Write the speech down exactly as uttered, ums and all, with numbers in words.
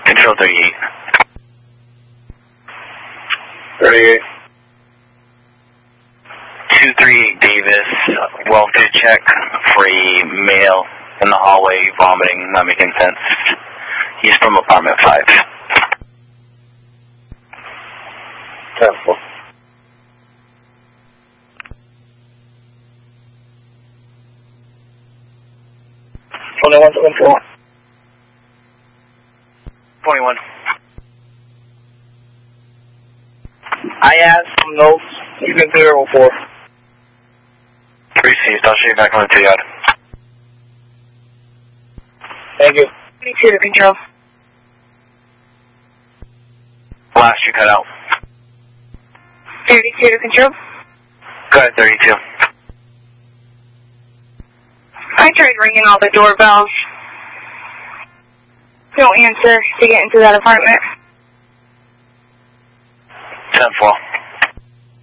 Control thirty-eight. thirty-eight. two thirty-eight Davis, welfare check for a male in the hallway, vomiting, not making sense. He's from apartment five. ten four. twenty-one, twenty-four. twenty-one. I have some notes. You can clear oh four. Received. I'll show you back on the two yard. Thank you. thirty-two to control. Last you cut out. thirty-two to control. Go ahead, thirty-two. I tried ringing all the doorbells. Don't answer to get into that apartment. ten four.